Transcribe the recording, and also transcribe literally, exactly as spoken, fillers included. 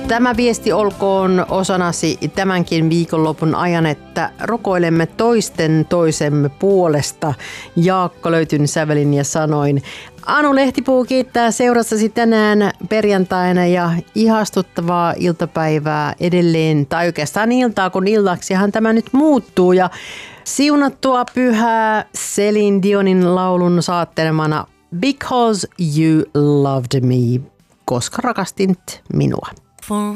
Tämä viesti olkoon osanasi tämänkin viikonlopun ajan, että rukoilemme toisten toisemme puolesta. Jaakko löytyn sävelin ja sanoin. Anu Lehtipuu kiittää seurassasi tänään perjantaina ja ihastuttavaa iltapäivää edelleen. Tai oikeastaan iltaa, kun illaksihan tämä nyt muuttuu. Ja siunattua pyhää Celine Dionin laulun saattelemana Because You Loved Me, koska rakastit minua. For